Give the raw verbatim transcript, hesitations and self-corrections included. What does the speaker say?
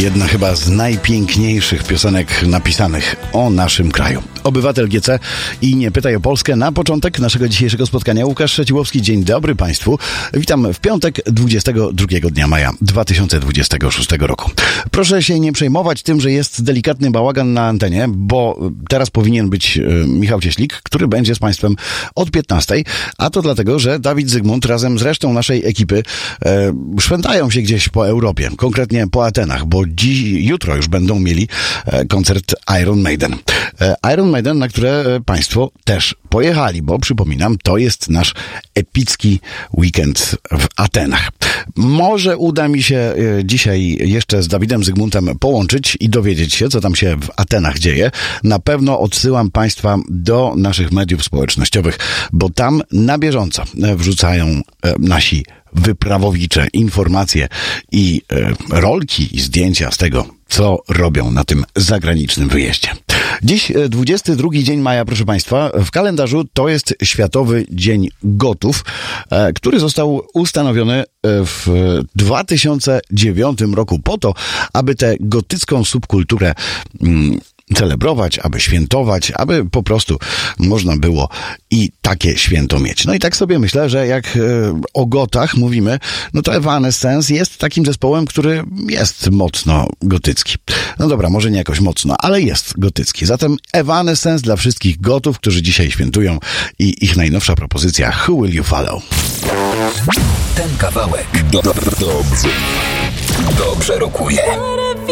Jedna chyba z najpiękniejszych piosenek napisanych o naszym kraju. Obywatel G C i Nie pytaj o Polskę. Na początek naszego dzisiejszego spotkania Łukasz Szeciłowski. Dzień dobry Państwu. Witam w piątek, dwudziestego drugiego dnia maja dwa tysiące dwudziestego szóstego roku. Proszę się nie przejmować tym, że jest delikatny bałagan na antenie, bo teraz powinien być Michał Cieślik, który będzie z Państwem od piętnastej, a to dlatego, że Dawid Zygmunt razem z resztą naszej ekipy e, szwędają się gdzieś po Europie, konkretnie po Atenach, bo dziś, jutro już będą mieli e, koncert Iron Maiden. E, Iron Maiden, na które Państwo też pojechali, bo przypominam, to jest nasz epicki weekend w Atenach. Może uda mi się e, dzisiaj jeszcze z Dawidem Zygmuntem połączyć i dowiedzieć się, co tam się w Atenach dzieje. Na pewno odsyłam Państwa do naszych mediów społecznościowych, bo tam na bieżąco wrzucają e, nasi wyprawowicze informacje i e, rolki i zdjęcia z tego, co robią na tym zagranicznym wyjeździe. Dziś dwudziesty drugi dzień maja, proszę Państwa, w kalendarzu to jest Światowy Dzień Gotów, e, który został ustanowiony w dwa tysiące dziewiątym roku po to, aby tę gotycką subkulturę mm, celebrować, aby świętować, aby po prostu można było i takie święto mieć. No i tak sobie myślę, że jak o gotach mówimy, no to Evanescence jest takim zespołem, który jest mocno gotycki. No dobra, może nie jakoś mocno, ale jest gotycki. Zatem Evanescence dla wszystkich gotów, którzy dzisiaj świętują i ich najnowsza propozycja Who Will You Follow? Ten kawałek do, do, dobrze, dobrze rokuje.